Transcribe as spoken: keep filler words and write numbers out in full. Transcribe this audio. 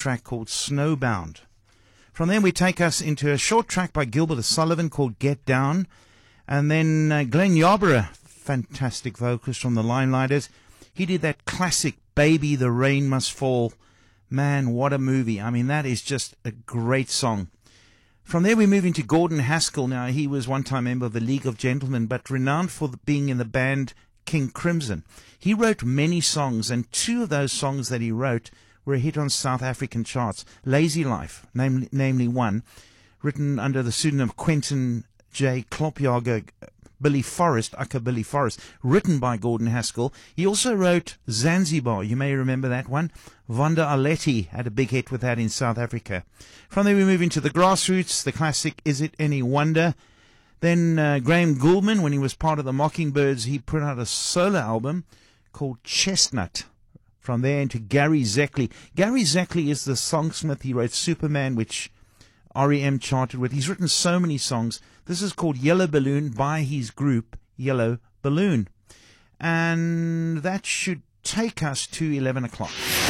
track called Snowbound. From there, we take us into a short track by Gilbert O'Sullivan called Get Down. And then uh, Glenn Yarborough, fantastic vocalist from the Limelighters. He did that classic Baby, the Rain Must Fall. Man, what a movie. I mean, that is just a great song. From there, we move into Gordon Haskell. Now, he was one time member of the League of Gentlemen, but renowned for being in the band King Crimson. He wrote many songs, and two of those songs that he wrote were a hit on South African charts. Lazy Life, namely, namely one, written under the pseudonym Quentin J. Klopjager, Billy Forrest, aka Billy Forrest, written by Gordon Haskell. He also wrote Zanzibar. You may remember that one. Vonda Aletti had a big hit with that in South Africa. From there we move into the Grassroots, the classic Is It Any Wonder? Then uh, Graham Gouldman, when he was part of the Mockingbirds, he put out a solo album called Chestnut. From there into Gary Zeckley. Gary Zeckley is the songsmith. He wrote Superman, which R E M charted with. He's written so many songs. This is called Yellow Balloon by his group, Yellow Balloon. And that should take us to eleven o'clock.